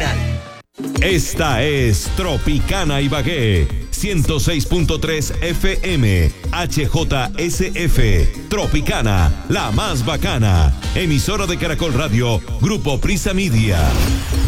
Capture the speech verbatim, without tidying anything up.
Nacional. Esta es Tropicana Ibagué, ciento seis punto tres F M, H J S F, Tropicana, la más bacana, emisora de Caracol Radio, Grupo Prisa Media.